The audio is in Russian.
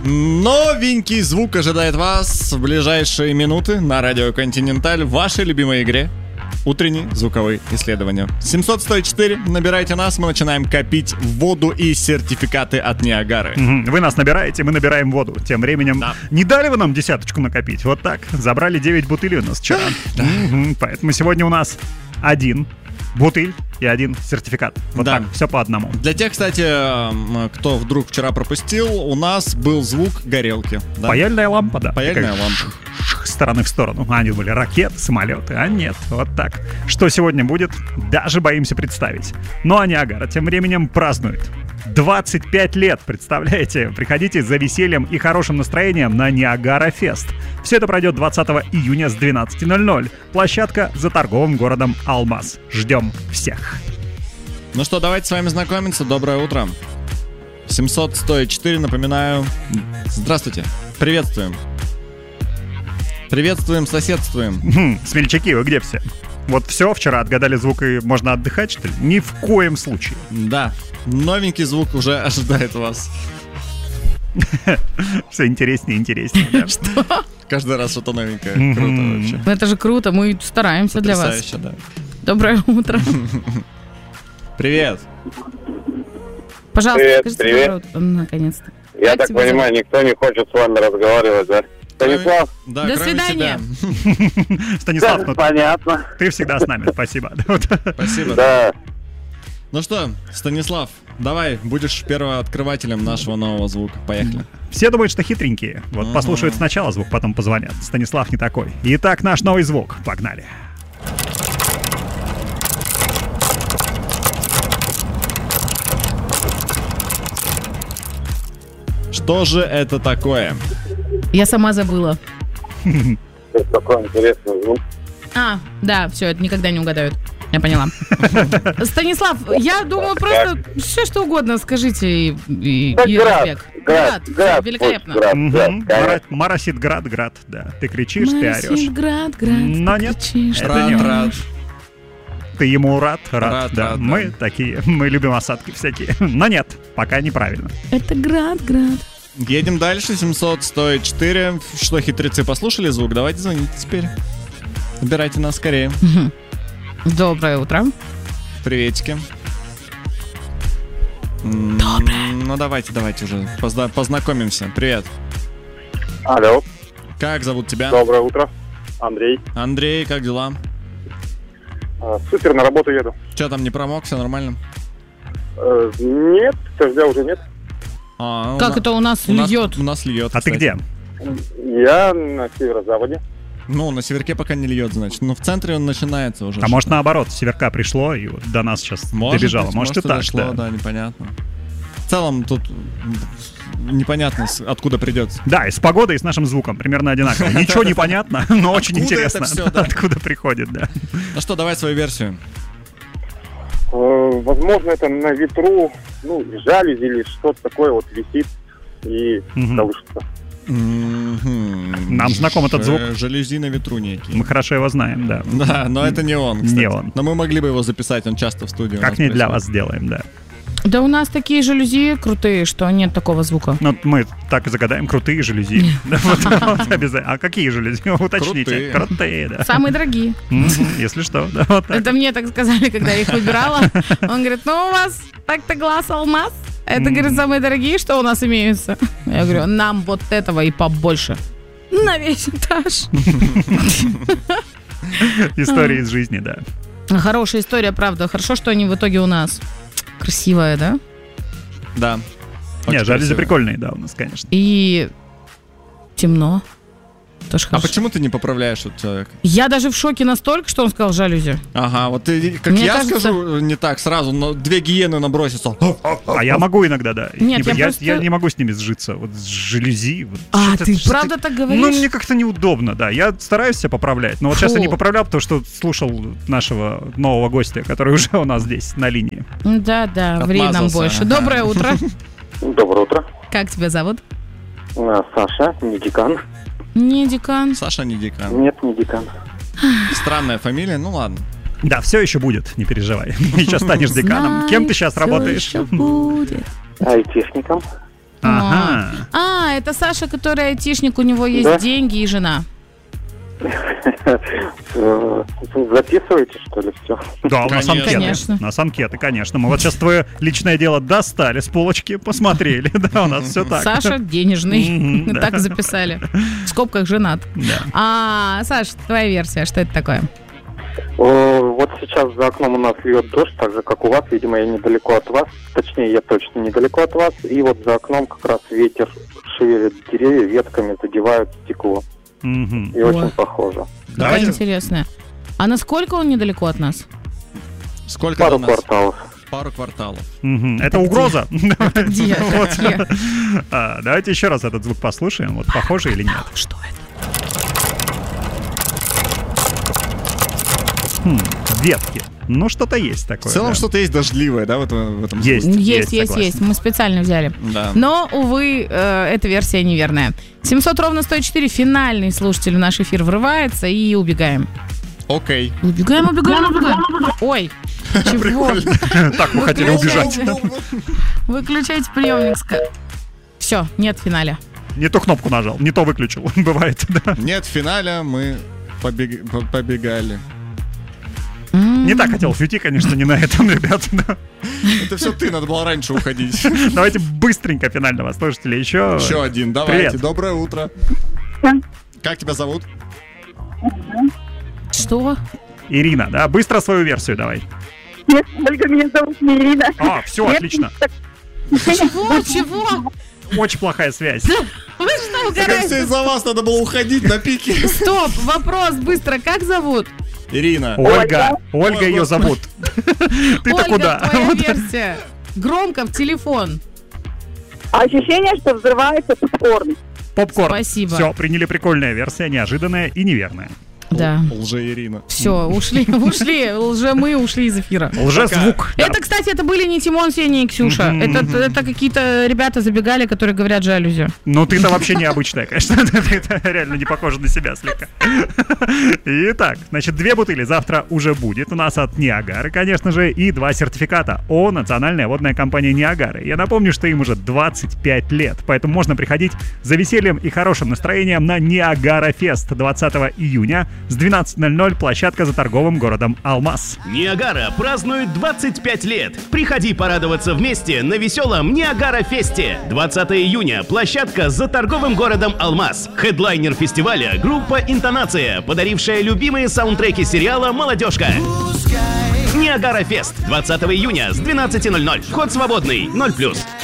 Новенький звук ожидает вас в ближайшие минуты на радио Континенталь в вашей любимой игре. Утренние звуковые исследования. 700-104, набирайте нас, мы начинаем копить воду и сертификаты от Ниагары. Вы нас набираете, мы набираем воду. Тем временем не дали вы нам 10 накопить, вот так. Забрали 9 бутылей у нас вчера. Поэтому сегодня у нас 1 бутыль и 1 сертификат. Вот так, все по одному. Для тех, кстати, кто вдруг вчера пропустил, у нас был звук горелки. Да? Паяльная лампа, да. Паяльная лампа. Стороны в сторону. Они были ракеты, самолеты, а нет, вот так. Что сегодня будет, даже боимся представить. Ну а Ниагара тем временем празднует 25 лет, представляете? Приходите за весельем и хорошим настроением на Ниагара Фест. Все это пройдет 20 июня с 12:00. Площадка за торговым городом Алмаз. Ждем всех. Ну что, давайте с вами знакомиться. Доброе утро. 700-104, напоминаю. Здравствуйте. Приветствуем. Приветствуем, соседствуем. Смельчаки, вы где все? Вот все, вчера отгадали звук и можно отдыхать, что ли? Ни в коем случае. Да, новенький звук уже ожидает вас. Все интереснее и интереснее. Да. Что? Каждый раз что-то новенькое. Круто вообще. Это же круто, мы стараемся для вас. Потрясающе, да. Доброе утро. Привет. Пожалуйста, Привет, скажите привет. доброе утро. Наконец-то. Я Как так тебя понимаю, никто не хочет с вами разговаривать, да? Станислав? Да, До кроме свидания. тебя. Станислав, ну, Понятно. ты всегда с нами, спасибо. Спасибо. Да. Ну что, Станислав, давай, будешь первооткрывателем нашего нового звука. Поехали. Все думают, что хитренькие. Вот послушают сначала звук, потом позвонят. Станислав не такой. Итак, наш новый звук. Погнали. Что же это такое? Я сама забыла. Это такой интересный звук. А, да, все, это никогда не угадают. Я поняла. Станислав, я думаю, просто все что угодно скажите и Да, Ирабек. град, Всё, великолепно. Моросит град, да. Ты кричишь, ты орешь. Моросит град, Но ты нет, кричишь. это не Рад. Ты ему рад, Рад, да. рад, Мы да. такие, мы любим осадки всякие. Но нет, пока неправильно. Это град. Едем дальше. 700-104. Что, хитрецы, послушали звук? Давайте звоните теперь. Набирайте нас скорее. Доброе утро. Приветики. Доброе. Ну давайте уже познакомимся. Привет. Алло, Как зовут тебя? доброе утро. Андрей. Андрей, как дела? Супер, на работу еду. Че там, не промок, все нормально? Нет, дождя уже нет. Как это у нас льет? У нас льет. А ты кстати. где? Я на северо-западе. Ну, на северке пока не льет, значит. Но в центре он начинается уже. А может наоборот, с северка пришло и вот до нас сейчас добежало. Может и так, дошло, да, непонятно. В целом тут непонятно, откуда придет. Да, и с погодой, и с нашим звуком примерно одинаково. Ничего не понятно, но очень Откуда это интересно, всё, да? откуда приходит, да. Ну что, давай свою версию. Возможно, это на ветру, жалюзи или что-то такое вот висит и колышется. Нам знаком этот звук. Жалюзи на ветру некие. Мы хорошо его знаем, да. Да, но это не он, кстати. Не он. Но мы могли бы его записать, он часто в студии. Как-нибудь для вас сделаем, да. Да у нас такие жалюзи крутые, что нет такого звука. Ну, мы так и загадаем, крутые жалюзи. Да, вот обязательно. А какие жалюзи? Уточните. Крутые, да. Самые дорогие. Если что, да, вот так. Это мне так сказали, когда я их выбирала. Он говорит, ну у вас так-то глаз алмаз. Это, говорит, самые дорогие, что у нас имеются. Я говорю, нам вот этого и побольше. На весь этаж. История из жизни, да. Хорошая история, правда. Хорошо, что они в итоге у нас. Красивая, да? Да. Не, Очень жалюзи красиво. прикольные, да, у нас, конечно. И темно. Тоже А хорошо. почему ты не поправляешь этот человек? Я даже в шоке настолько, что он сказал жалюзи. Ага, вот ты, как Мне я кажется- скажу не так, сразу, но две гиены набросятся. А я могу иногда, да. Нет, я я просто- не могу с ними сжиться. Вот с жалюзи. Вот А, что-то- ты что-то- правда так говоришь? Ну, мне как-то неудобно, да. Я стараюсь себя поправлять. Но вот сейчас я не поправлял, потому что слушал нашего нового гостя, который уже у нас здесь на линии. Да, ври нам Отмазался, больше. ага. Доброе утро. Доброе утро. Как тебя зовут? Саша, не декан. Не декан. Саша не декан. Нет, не декан. Странная фамилия, ну ладно. Да, все еще будет, не переживай. Сейчас станешь деканом. Кем ты сейчас Знай, работаешь? всё ещё будет. Айтишником. Ага. Это Саша, который айтишник, у него есть Да. деньги и жена. Записываете, что ли, все? Да, у нас анкеты. Конечно. У нас анкеты, конечно. Мы вот сейчас твое личное дело достали с полочки, посмотрели. Да, у нас все так. Саша денежный. Мгм, да. Так записали. В скобках женат. Да. Саш, твоя версия, что это такое? Вот сейчас за окном у нас льет дождь, так же, как у вас. Видимо, я недалеко от вас. Точнее, я точно недалеко от вас. И вот за окном как раз ветер шевелит деревья, ветками задевают стекло. Мгм. И очень похоже. Какая Давайте. интересная. А насколько он недалеко от нас? Сколько Пару до нас? кварталов. Пару кварталов. Мгм. Это угроза. Где? Вот. Где? Давайте еще раз этот звук послушаем. Вот похоже или нет. Что это? Ветки. Ну, что-то есть В такое. целом да. что-то есть дождливое, да, в этом Есть. звуке? Есть. Мы специально взяли. Да. Но, увы, эта версия неверная. 700 ровно 104. Финальный слушатель в наш эфир врывается и убегаем. Окей. Убегаем. Ой, чего? Так, вы хотели убежать. Выключайте приемник. Все, нет финаля. Не ту кнопку нажал, не то выключил. Бывает, да. Нет финаля, мы побегали. Не так хотел уйти, конечно, не на этом, ребят. Да. Это все ты, надо было раньше уходить. Давайте быстренько финального слушателя еще. Еще один, давайте. Привет. Доброе утро. Как тебя зовут? Что? Ирина, да? Быстро свою версию давай. Нет, Ольга, меня зовут не Ирина. Все, Нет, отлично. Чего? Очень плохая связь. Вы что, Так это все угораете? из-за вас надо было уходить на пике. Стоп, вопрос быстро. Как зовут? Ирина. Ольга Ой, ее господи. зовут. Ты-то Ольга, куда? твоя Вот. версия. Громко в телефон. Ощущение, что взрывается попкорн. Попкорн. Спасибо. Все, приняли прикольная версия, неожиданная и неверная. Да. Лже-Ирина. Все, ушли, мы ушли из эфира. Лжезвук. Да. Это, кстати, это были не Тимон, Сеня и Ксюша. Это какие-то ребята забегали, которые говорят жалюзи. Ну, ты-то вообще необычная, конечно. Ты реально не похожа на себя слегка. Итак, значит, 2 бутыли завтра уже будет у нас от Ниагары, конечно же, и 2 сертификата о национальная водная компания Ниагары. Я напомню, что им уже 25 лет, поэтому можно приходить за весельем и хорошим настроением на Ниагара Фест 20 июня с 12:00, площадка за торговым городом Алмаз. Ниагара празднует 25 лет. Приходи порадоваться вместе на веселом Ниагара Фесте. 20 июня, площадка за торговым городом Алмаз. Хедлайнер фестиваля — группа «Интонация», подарившая любимые саундтреки сериала «Молодежка». Ниагара Фест. 20 июня с 12:00. Вход свободный. 0+.